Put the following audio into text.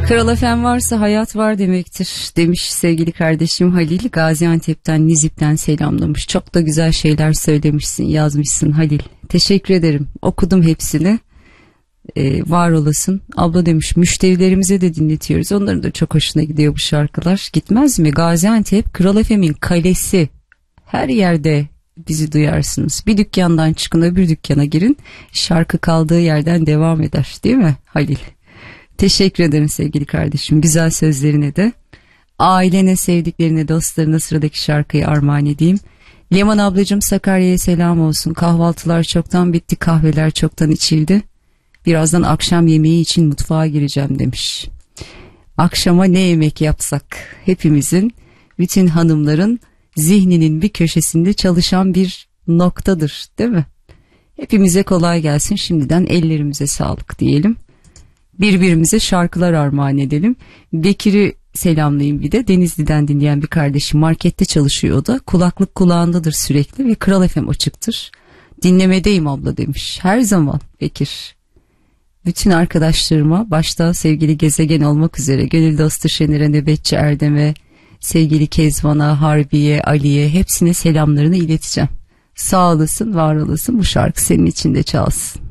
Kral FM varsa hayat var demektir demiş sevgili kardeşim Halil. Gaziantep'ten, Nizip'ten selamlamış. Çok da güzel şeyler söylemişsin, yazmışsın Halil. Teşekkür ederim. Okudum hepsini. Var olasın. Abla demiş, müşterilerimize de dinletiyoruz. Onların da çok hoşuna gidiyor bu şarkılar. Gitmez mi? Gaziantep Kral FM'in kalesi. Her yerde bizi duyarsınız. Bir dükkandan çıkın, öbür dükkana girin. Şarkı kaldığı yerden devam eder. Değil mi Halil? Teşekkür ederim sevgili kardeşim. Güzel sözlerine de. Ailene, sevdiklerine, dostlarına sıradaki şarkıyı armağan edeyim. Leman ablacığım, Sakarya'ya selam olsun. Kahvaltılar çoktan bitti, kahveler çoktan içildi. Birazdan akşam yemeği için mutfağa gireceğim demiş. Akşama ne yemek yapsak? Hepimizin, bütün hanımların zihninin bir köşesinde çalışan bir noktadır, değil mi? Hepimize kolay gelsin. Şimdiden ellerimize sağlık diyelim. Birbirimize şarkılar armağan edelim. Bekir'i selamlayayım bir de. Denizli'den dinleyen bir kardeşim, markette çalışıyor o da. Kulaklık kulağındadır sürekli ve Kral FM açıktır. Dinlemedeyim abla demiş. Her zaman Bekir. Bütün arkadaşlarıma, başta sevgili Gezegen olmak üzere, gönül dostu Şener'e, Nöbetçi Erdem'e, sevgili Kezban'a, Harbiye, Ali'ye, hepsine selamlarını ileteceğim. Sağ olasın, var olasın. Bu şarkı senin için de çalsın.